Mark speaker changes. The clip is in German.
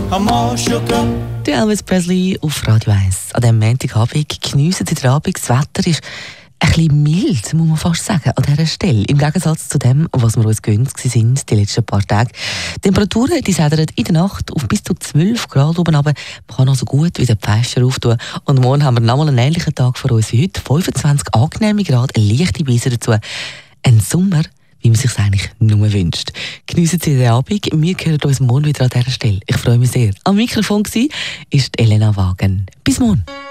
Speaker 1: Der Elvis Presley auf Radio 1. An diesem Montagabend geniessen Sie den Abend. Das Wetter ist ein bisschen mild, muss man fast sagen, an dieser Stelle. Im Gegensatz zu dem, was wir uns gewöhnt sind die letzten paar Tage. Die Temperaturen die sädern in der Nacht auf bis zu 12 Grad oben runter. Man kann also gut wieder die Fenster auftun. Und morgen haben wir nochmal einen ähnlichen Tag vor uns wie heute. 25 angenehme Grad, eine leichte Brise dazu. Ein Sommer, wie man sich eigentlich nur wünscht. Geniessen Sie den Abend. Wir hören uns morgen wieder an dieser Stelle. Ich freue mich sehr. Am Mikrofon war Elena Wagen. Bis morgen.